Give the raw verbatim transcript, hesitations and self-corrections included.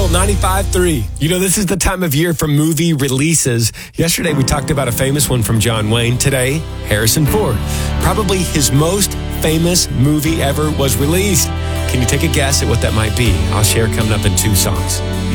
Soul ninety-five point three. You know, this is the time of year for movie releases. Yesterday, we talked about a famous one from John Wayne. Today, Harrison Ford. Probably his most famous movie ever was released. Can you take a guess at what that might be? I'll share coming up in two songs.